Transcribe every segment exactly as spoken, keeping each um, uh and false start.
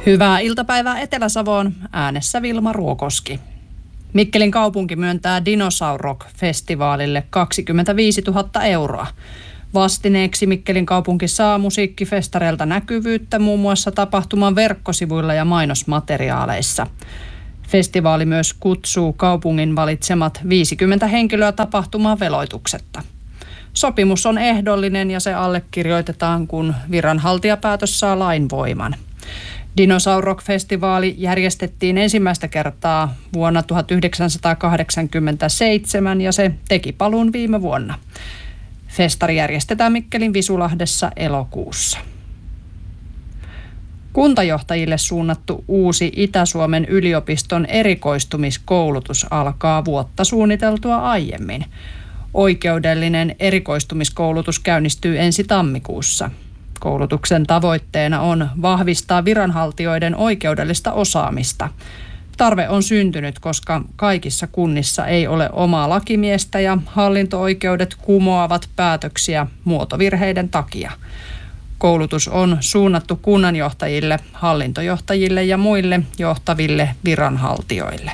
Hyvää iltapäivää Etelä-Savoon, äänessä Vilma Ruokoski. Mikkelin kaupunki myöntää Dinosaur Rock-festivaalille kaksikymmentäviisituhatta euroa. Vastineeksi Mikkelin kaupunki saa musiikkifestareilta näkyvyyttä muun muassa tapahtuman verkkosivuilla ja mainosmateriaaleissa. Festivaali myös kutsuu kaupungin valitsemat viisikymmentä henkilöä tapahtumaan veloituksetta. Sopimus on ehdollinen ja se allekirjoitetaan, kun viranhaltijapäätös saa lainvoiman. Dinosaur Rock-festivaali järjestettiin ensimmäistä kertaa vuonna tuhatyhdeksänsataakahdeksankymmentäseitsemän ja se teki paluun viime vuonna. Festari järjestetään Mikkelin Visulahdessa elokuussa. Kuntajohtajille suunnattu uusi Itä-Suomen yliopiston erikoistumiskoulutus alkaa vuotta suunniteltua aiemmin. Oikeudellinen erikoistumiskoulutus käynnistyy ensi tammikuussa. Koulutuksen tavoitteena on vahvistaa viranhaltijoiden oikeudellista osaamista. Tarve on syntynyt, koska kaikissa kunnissa ei ole omaa lakimiestä ja hallinto-oikeudet kumoavat päätöksiä muotovirheiden takia. Koulutus on suunnattu kunnanjohtajille, hallintojohtajille ja muille johtaville viranhaltijoille.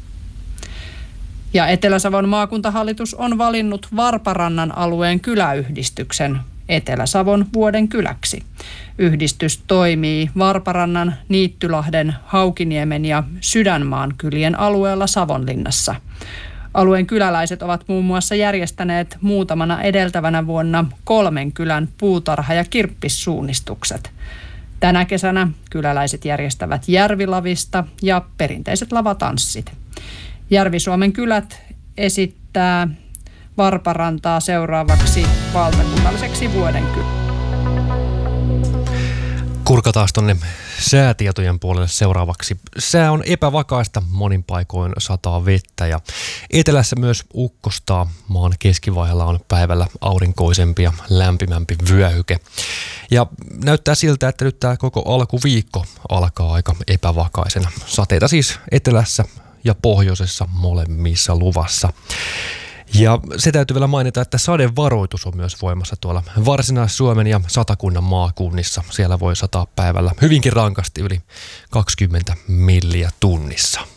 Ja Etelä-Savon maakuntahallitus on valinnut Varparannan alueen kyläyhdistyksen Etelä-Savon vuoden kyläksi. Yhdistys toimii Varparannan, Niittylahden, Haukiniemen ja Sydänmaan kylien alueella Savonlinnassa. Alueen kyläläiset ovat muun muassa järjestäneet muutamana edeltävänä vuonna kolmen kylän puutarha- ja kirppissuunnistukset. Tänä kesänä kyläläiset järjestävät järvilavista ja perinteiset lavatanssit. Järvi-Suomen kylät esittää Varparantaa seuraavaksi valtakunnalliseksi vuoden kyläksi. Kurkataan tuonne säätietojen puolelle seuraavaksi. Sää on epävakaista, monin paikoin sataa vettä ja etelässä myös ukkostaa. Maan keskivaiheella on päivällä aurinkoisempi ja lämpimämpi vyöhyke. Ja näyttää siltä, että nyt tämä koko alkuviikko alkaa aika epävakaisena. Sateita siis etelässä ja pohjoisessa molemmissa luvassa. Ja se täytyy vielä mainita, että sadevaroitus on myös voimassa tuolla Varsinais-Suomen ja Satakunnan maakunnissa. Siellä voi sataa päivällä hyvinkin rankasti yli kaksikymmentä milliä tunnissa.